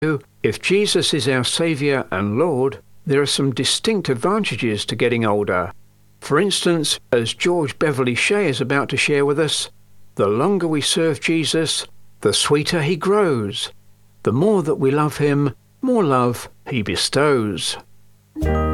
If Jesus is our Saviour and Lord, there are some distinct advantages to getting older. For instance, as George Beverly Shea is about to share with us, the longer we serve Jesus, the sweeter he grows. The more that we love him, more love he bestows.